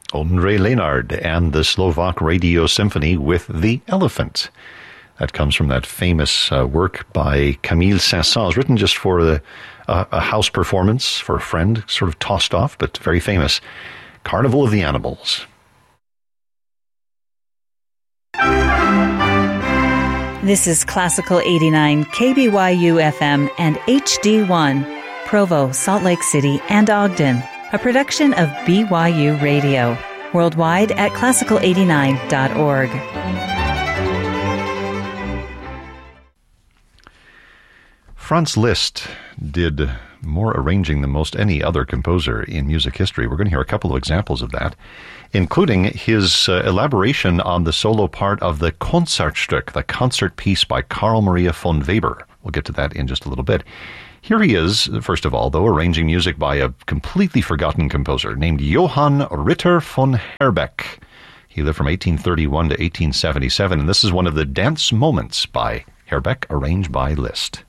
Ondřej Lenard and the Slovak Radio Symphony with The Elephant. That comes from that famous work by Camille Saint-Saëns, written just for a house performance for a friend, sort of tossed off, but very famous. Carnival of the Animals. This is Classical 89, KBYU FM and HD1, Provo, Salt Lake City, and Ogden, a production of BYU Radio, worldwide at classical89.org. Franz Liszt did more arranging than most any other composer in music history. We're going to hear a couple of examples of that, including his elaboration on the solo part of the Konzertstück, the concert piece by Carl Maria von Weber. We'll get to that in just a little bit. Here he is, first of all, though, arranging music by a completely forgotten composer named Johann Ritter von Herbeck. He lived from 1831 to 1877, and this is one of the dance moments by Herbeck, arranged by Liszt.